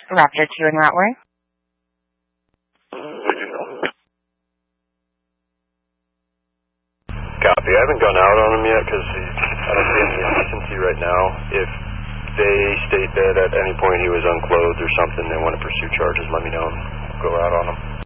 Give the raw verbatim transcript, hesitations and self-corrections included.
Raptor two en route where? Copy. I haven't gone out on him yet because I don't see any efficiency right now. If they state that at any point he was unclothed or something, they want to pursue charges, let me know and go out on him.